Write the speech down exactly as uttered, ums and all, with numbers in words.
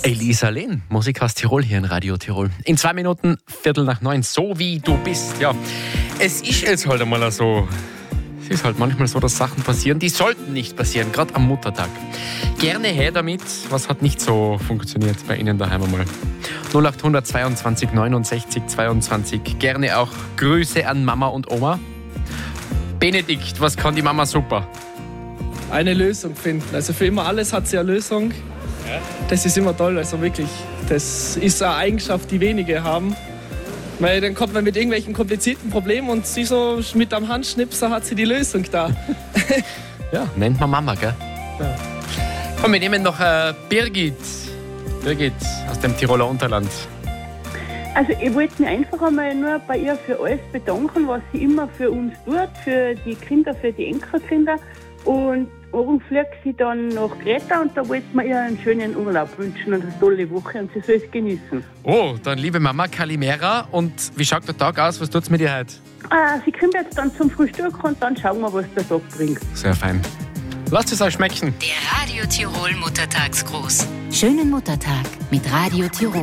Elisa Lehn, Musik aus Tirol hier in Radio Tirol. In zwei Minuten, Viertel nach neun, so wie du bist. Ja, es ist jetzt halt einmal so. Es ist halt manchmal so, dass Sachen passieren, die sollten nicht passieren, gerade am Muttertag. Gerne her damit, was hat nicht so funktioniert bei Ihnen daheim einmal. null acht zweiundzwanzig neunundsechzig zweiundzwanzig. Gerne auch Grüße an Mama und Oma. Benedikt, was kann die Mama super? Eine Lösung finden. Also für immer alles hat sie eine Lösung. Ja. Das ist immer toll, also wirklich. Das ist eine Eigenschaft, die wenige haben. Weil dann kommt man mit irgendwelchen komplizierten Problemen und sie so mit am Handschnipser hat sie die Lösung da. Ja, nennt man Mama, gell? Ja. Komm, wir nehmen noch äh, Birgit. Birgit aus dem Tiroler Unterland. Also ich wollte mich einfach einmal nur bei ihr für alles bedanken, was sie immer für uns tut, für die Kinder, für die Enkelkinder. Und morgen fliegt sie dann nach Kreta und da wollten wir ihr einen schönen Urlaub wünschen und eine tolle Woche und sie soll es genießen. Oh, dann liebe Mama, Kalimera. Und wie schaut der Tag aus? Was tut's mit dir heute? Ah, sie kommt jetzt dann zum Frühstück und dann schauen wir, was der Tag bringt. Sehr fein. Lasst es euch schmecken. Der Radio Tirol Muttertagsgruß. Schönen Muttertag mit Radio Tirol.